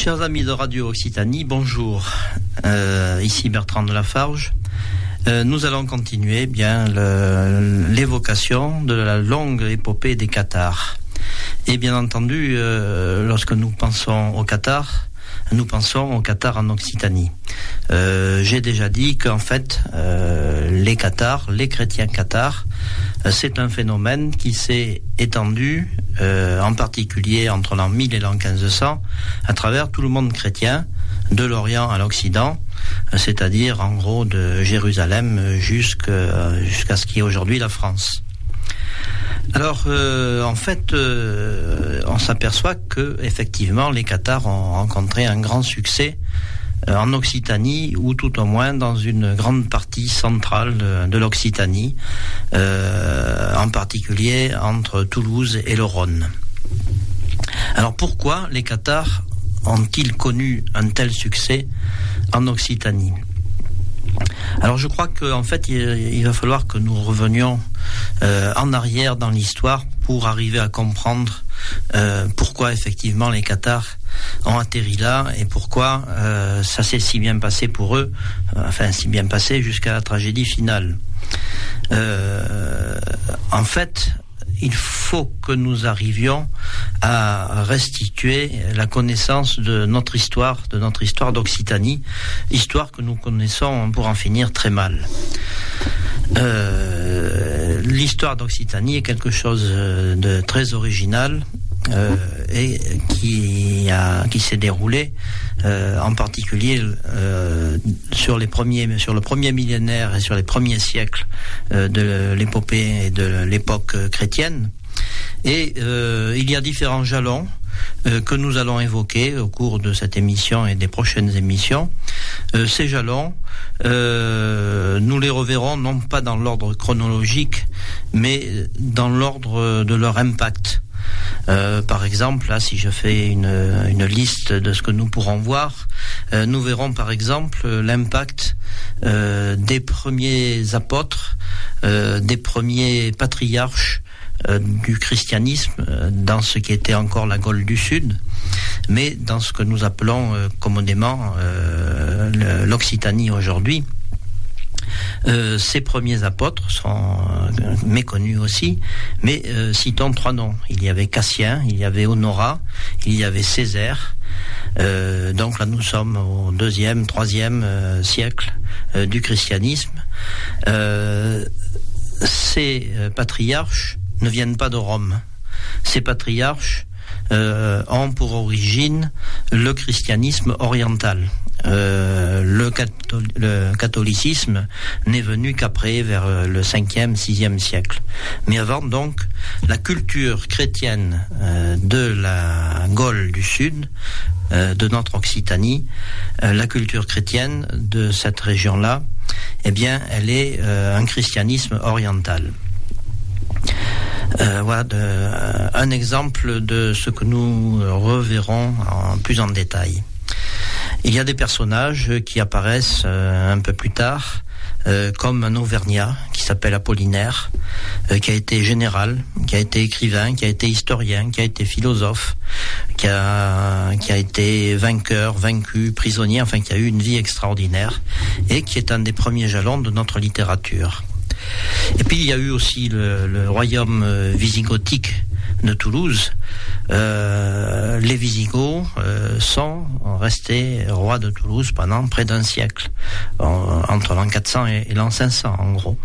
Chers amis de Radio Occitanie, bonjour. Ici Bertrand de Lafarge. Nous allons continuer l'évocation de la longue épopée des Cathares. Et bien entendu, lorsque nous pensons au Cathare, nous pensons aux Cathares en Occitanie. J'ai déjà dit qu'en fait, les Cathares, les chrétiens cathares, c'est un phénomène qui s'est étendu, en particulier entre l'an 1000 et l'an 1500, à travers tout le monde chrétien, de l'Orient à l'Occident, c'est-à-dire en gros de Jérusalem jusqu'à ce qui est aujourd'hui la France. Alors, en fait, on s'aperçoit que effectivement, les Cathares ont rencontré un grand succès en Occitanie, ou tout au moins dans une grande partie centrale de l'Occitanie, en particulier entre Toulouse et le Rhône. Alors, pourquoi les Cathares ont-ils connu un tel succès en Occitanie ? Alors je crois qu'en fait il va falloir que nous revenions en arrière dans l'histoire pour arriver à comprendre pourquoi effectivement les Cathares ont atterri là et pourquoi ça s'est si bien passé pour eux, si bien passé jusqu'à la tragédie finale. En fait, il faut que nous arrivions à restituer la connaissance de notre histoire d'Occitanie, histoire que nous connaissons pour en finir très mal. L'histoire d'Occitanie est quelque chose de très original et qui s'est déroulé en particulier sur le premier millénaire et sur les premiers siècles de l'épopée et de l'époque chrétienne. Et il y a différents jalons que nous allons évoquer au cours de cette émission et des prochaines émissions. Ces jalons, nous les reverrons non pas dans l'ordre chronologique, mais dans l'ordre de leur impact. Par exemple, là, si je fais une liste de ce que nous pourrons voir, nous verrons par exemple l'impact des premiers apôtres, des premiers patriarches du christianisme dans ce qui était encore la Gaule du Sud, mais dans ce que nous appelons commodément l'Occitanie aujourd'hui. Ces premiers apôtres sont méconnus aussi, mais citons 3 noms. Il y avait Cassien, il y avait Honorat, il y avait Césaire. Donc là nous sommes au 2e, 3e siècle du christianisme. Ces patriarches ne viennent pas de Rome. Ces patriarches ont pour origine le christianisme oriental. Le catholicisme n'est venu qu'après, vers le 5e, 6e siècle. Mais avant donc, la culture chrétienne de la Gaule du Sud, de notre Occitanie, la culture chrétienne de cette région-là, eh bien, elle est un christianisme oriental. Voilà un exemple de ce que nous reverrons plus en détail. Il y a des personnages qui apparaissent un peu plus tard, comme un Auvergnat qui s'appelle Apollinaire, qui a été général, qui a été écrivain, qui a été historien, qui a été philosophe, qui a été vainqueur, vaincu, prisonnier, qui a eu une vie extraordinaire et qui est un des premiers jalons de notre littérature. Et puis il y a eu aussi le royaume visigothique de Toulouse. Les Visigoths sont restés rois de Toulouse pendant près d'un siècle, entre l'an 400 et l'an 500 en gros.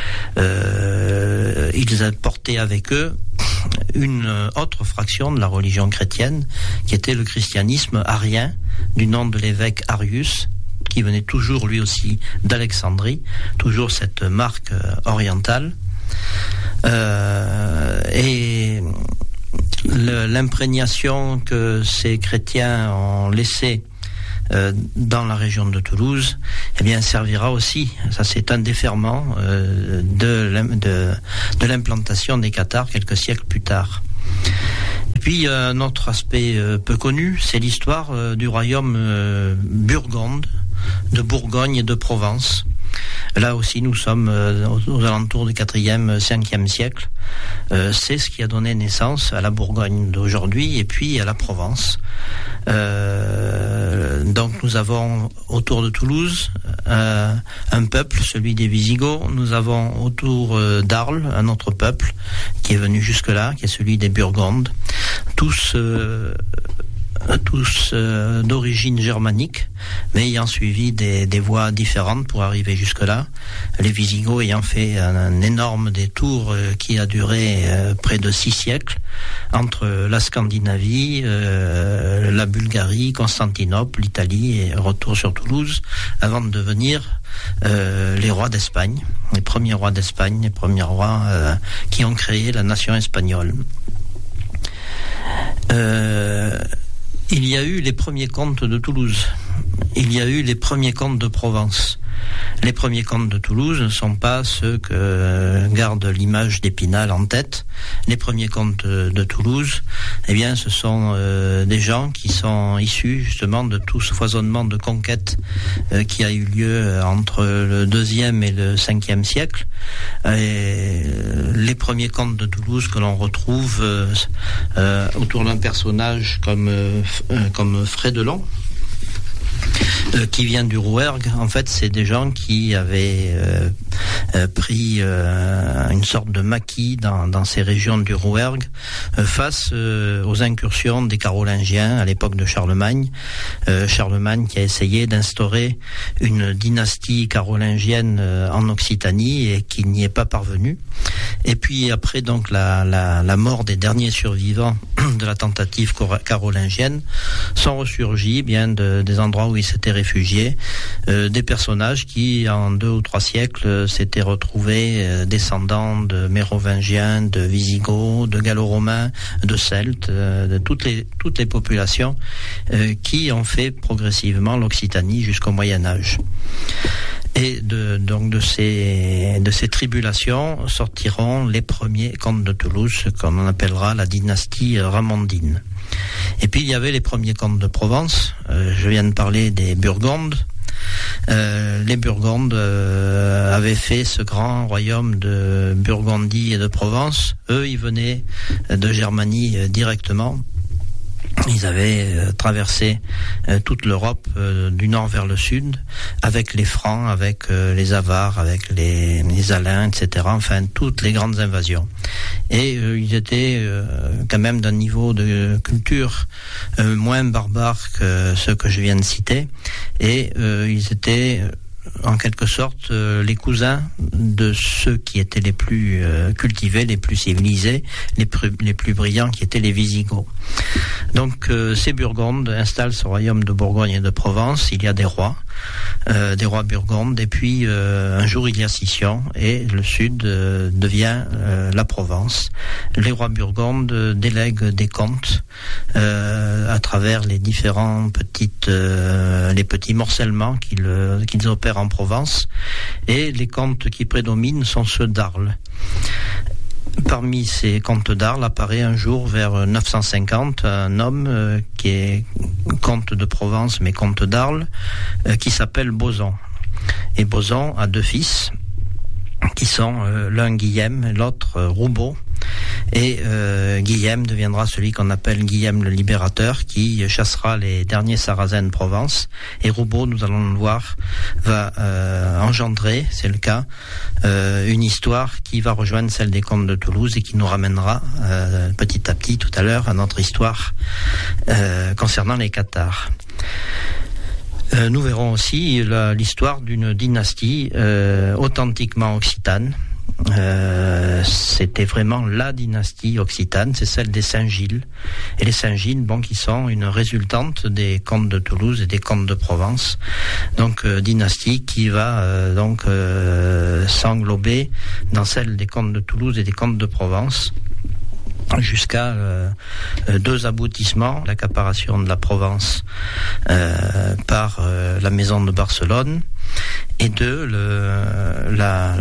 Ils apportaient avec eux une autre fraction de la religion chrétienne, qui était le christianisme arien, du nom de l'évêque Arius, qui venait toujours lui aussi d'Alexandrie, toujours cette marque orientale. Et l'imprégnation que ces chrétiens ont laissée dans la région de Toulouse, eh bien, servira aussi, ça c'est un des ferments de l'implantation des Cathares quelques siècles plus tard. Et puis un autre aspect peu connu, c'est l'histoire du royaume burgonde, de Bourgogne et de Provence, Là aussi, nous sommes aux alentours du 4e, 5e siècle. C'est ce qui a donné naissance à la Bourgogne d'aujourd'hui et puis à la Provence. Donc nous avons autour de Toulouse un peuple, celui des Visigoths. Nous avons autour d'Arles un autre peuple qui est venu jusque-là, qui est celui des Burgondes. Tous d'origine germanique, mais ayant suivi des voies différentes pour arriver jusque-là. Les Visigoths ayant fait un énorme détour qui a duré près de 6 siècles entre la Scandinavie, la Bulgarie, Constantinople, l'Italie et retour sur Toulouse avant de devenir les rois d'Espagne, les premiers rois d'Espagne, les premiers rois qui ont créé la nation espagnole. Il y a eu les premiers comtes de Toulouse. Il y a eu les premiers comtes de Provence. Les premiers comtes de Toulouse ne sont pas ceux que garde l'image d'Épinal en tête. Les premiers comtes de Toulouse, eh bien, ce sont des gens qui sont issus justement de tout ce foisonnement de conquête qui a eu lieu entre le 2e et le 5e siècle. Et les premiers comtes de Toulouse que l'on retrouve autour d'un personnage comme Frédelon, qui vient du Rouergue. En fait, c'est des gens qui avaient pris une sorte de maquis dans ces régions du Rouergue face aux incursions des Carolingiens à l'époque de Charlemagne. Charlemagne qui a essayé d'instaurer une dynastie carolingienne en Occitanie et qui n'y est pas parvenu. Et puis après donc la mort des derniers survivants de la tentative carolingienne, sont ressurgis bien des endroits où ils s'étaient réfugiés, des personnages qui en 2 ou 3 siècles s'étaient retrouvés descendants de Mérovingiens, de Visigoths, de Gallo-Romains, de Celtes, de toutes les populations qui ont fait progressivement l'Occitanie jusqu'au Moyen-Âge. Et de ces tribulations sortiront les premiers comtes de Toulouse, comme on appellera la dynastie ramandine. Et puis il y avait les premiers comtes de Provence. Je viens de parler des Burgondes. Les Burgondes avaient fait ce grand royaume de Burgondie et de Provence. Eux, ils venaient de Germanie directement. Ils avaient traversé toute l'Europe du nord vers le sud, avec les Francs, avec les Avars, avec les Alains, etc. Enfin, toutes les grandes invasions. Et ils étaient quand même d'un niveau de culture moins barbare que ceux que je viens de citer. Et ils étaient en quelque sorte les cousins de ceux qui étaient les plus cultivés, les plus civilisés, les plus brillants, qui étaient les Visigoths. Donc ces Burgondes installent ce royaume de Bourgogne et de Provence. Il y a des rois burgondes, et puis un jour il y a scission et le sud devient la Provence. Les rois burgondes délèguent des comtes à travers les différents les petits morcellements qu'ils opèrent en Provence, et les comtes qui prédominent sont ceux d'Arles. Parmi ces comtes d'Arles apparaît un jour vers 950 un homme qui est comte de Provence mais comte d'Arles, qui s'appelle Boson. Et Boson a 2 fils qui sont l'un Guillaume et l'autre Roubaud. Et Guillaume deviendra celui qu'on appelle Guillaume le Libérateur, qui chassera les derniers Sarrasins de Provence. Et Roubaud, nous allons le voir, va engendrer, c'est le cas, une histoire qui va rejoindre celle des comtes de Toulouse et qui nous ramènera petit à petit tout à l'heure à notre histoire concernant les Cathares. Nous verrons aussi l'histoire d'une dynastie authentiquement occitane. C'était vraiment la dynastie occitane, c'est celle des Saint-Gilles. Et les Saint-Gilles, qui sont une résultante des comtes de Toulouse et des comtes de Provence. Donc dynastie qui va s'englober dans celle des comtes de Toulouse et des comtes de Provence, jusqu'à 2 aboutissements: l'accaparation de la Provence par la maison de Barcelone, et 2,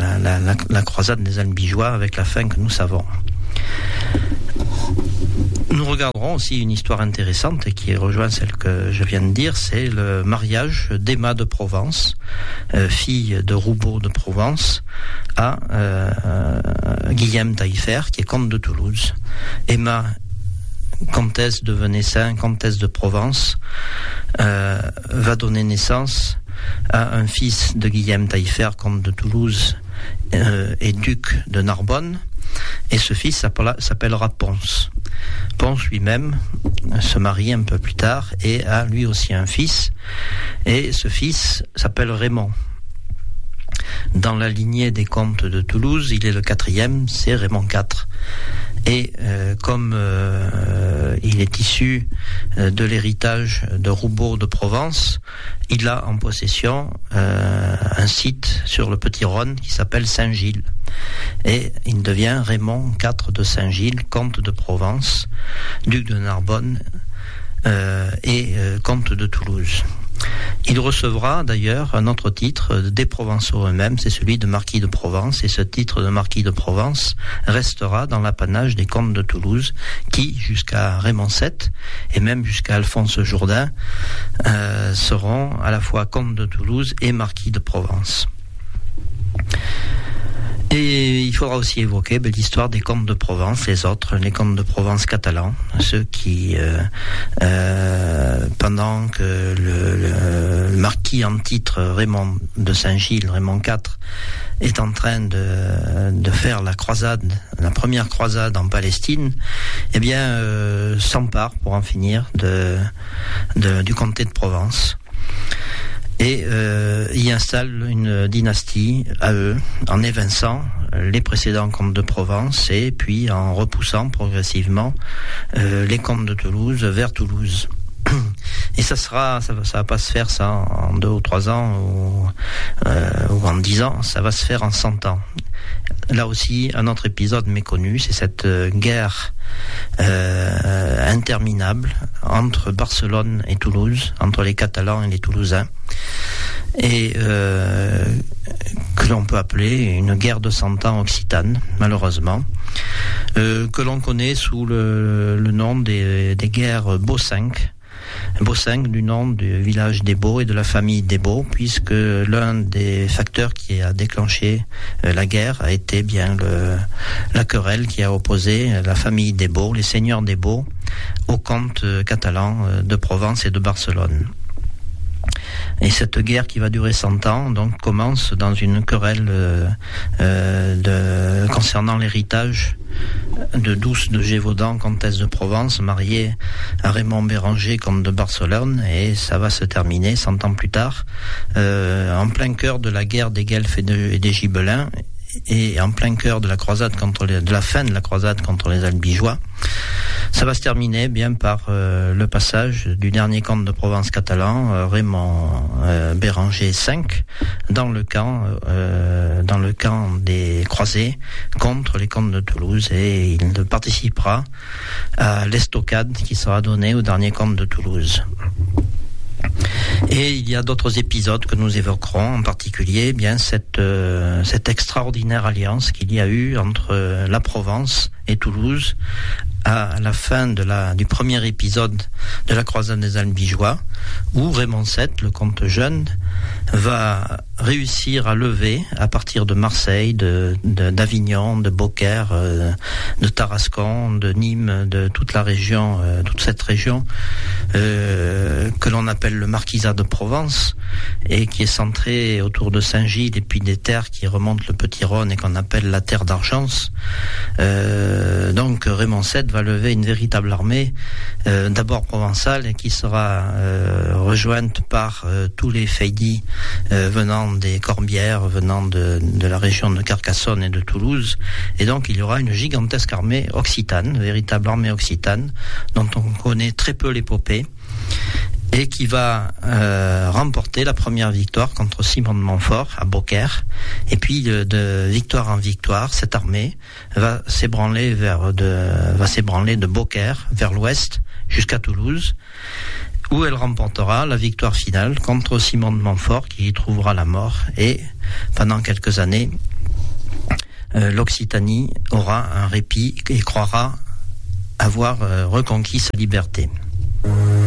la croisade des Albigeois, avec la fin que nous savons. Nous regarderons aussi une histoire intéressante qui rejoint celle que je viens de dire, c'est le mariage d'Emma de Provence, fille de Roubaud de Provence, à Guillaume Taillefer, qui est comte de Toulouse. Emma, comtesse de Venessin, comtesse de Provence, va donner naissance à un fils de Guillaume Taillefer, comte de Toulouse et duc de Narbonne, et ce fils s'appellera Pons. Pons lui-même se marie un peu plus tard et a lui aussi un fils, et ce fils s'appelle Raymond. Dans la lignée des comtes de Toulouse, il est le quatrième, c'est Raymond IV. Et comme il est issu de l'héritage de Roubaud de Provence, il a en possession un site sur le Petit Rhône qui s'appelle Saint-Gilles. Et il devient Raymond IV de Saint-Gilles, comte de Provence, duc de Narbonne et comte de Toulouse. Il recevra d'ailleurs un autre titre des Provençaux eux-mêmes, c'est celui de marquis de Provence, et ce titre de marquis de Provence restera dans l'apanage des comtes de Toulouse, qui, jusqu'à Raymond VII, et même jusqu'à Alphonse Jourdain, seront à la fois comtes de Toulouse et marquis de Provence. Et il faudra aussi évoquer l'histoire des comtes de Provence, les comtes de Provence catalans, ceux qui, pendant que le marquis en titre Raymond de Saint-Gilles, Raymond IV, est en train de faire la première croisade en Palestine, s'empare pour en finir du comté de Provence. Et y installe une dynastie à eux, en évinçant les précédents comtes de Provence et puis en repoussant progressivement les comtes de Toulouse vers Toulouse. Et ça va pas se faire ça en 2 ou 3 ans ou en 10 ans, ça va se faire en 100 ans. Là aussi, un autre épisode méconnu, c'est cette guerre interminable entre Barcelone et Toulouse, entre les Catalans et les Toulousains, et que l'on peut appeler une guerre de 100 ans occitane, malheureusement, que l'on connaît sous le nom des guerres Beau-V. Beau-V du nom du village des Beaux et de la famille des Beaux, puisque l'un des facteurs qui a déclenché la guerre a été bien la querelle qui a opposé la famille des Beaux, les seigneurs des Beaux, aux comtes catalans de Provence et de Barcelone. Et cette guerre qui va durer 100 ans, donc, commence dans une querelle concernant l'héritage de Douce de Gévaudan, comtesse de Provence, mariée à Raymond Béranger, comte de Barcelone, et ça va se terminer 100 ans plus tard, en plein cœur de la guerre des Guelfes et des Gibelins, et en plein cœur de la fin de la croisade contre les Albigeois. Ça va se terminer bien par le passage du dernier comte de Provence catalan, Raymond Béranger V, dans le camp des croisés contre les comtes de Toulouse, et il participera à l'estocade qui sera donnée au dernier comte de Toulouse. Et il y a d'autres épisodes que nous évoquerons, en particulier cette extraordinaire alliance qu'il y a eu entre la Provence et Toulouse à la fin du premier épisode de la croisade des Albigeois, où Raymond VII, le comte jeune, va réussir à lever, à partir de Marseille, d'Avignon, de Beaucaire, de Tarascon, de Nîmes, de toute la région, toute cette région que l'on appelle le Marquisat de Provence, et qui est centrée autour de Saint-Gilles et puis des terres qui remontent le Petit Rhône et qu'on appelle la terre d'Argence. Donc Raymond VII va lever une véritable armée, d'abord provençale, et qui sera rejointe par tous les feydis venant des Corbières, venant de la région de Carcassonne et de Toulouse. Et donc il y aura une gigantesque armée occitane, véritable armée occitane, dont on connaît très peu l'épopée, et qui va remporter la première victoire contre Simon de Montfort à Beaucaire. Et puis de victoire en victoire, cette armée va s'ébranler de Beaucaire vers l'ouest jusqu'à Toulouse, où elle remportera la victoire finale contre Simon de Montfort, qui y trouvera la mort. Et pendant quelques années, l'Occitanie aura un répit et croira avoir reconquis sa liberté.